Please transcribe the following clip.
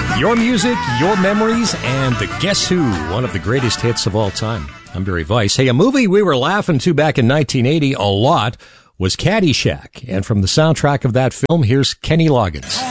Your music, your memories, and the Guess Who, one of the greatest hits of all time. I'm Barry Weiss. Hey, a movie we were laughing to back in 1980 a lot was Caddyshack. And from the soundtrack of that film, here's Kenny Loggins.